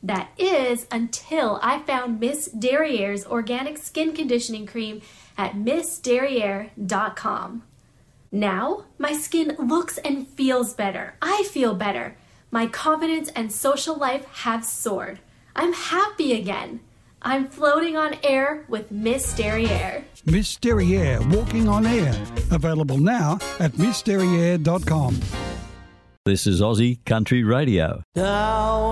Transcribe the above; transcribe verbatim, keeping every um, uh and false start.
That is until I found Miss Derriere's organic skin conditioning cream at miss derriere dot com. Now, my skin looks and feels better. I feel better. My confidence and social life have soared. I'm happy again. I'm floating on air with Miss Derriere. Miss Derriere, walking on air. Available now at miss derriere dot com. This is Aussie Country Radio. Now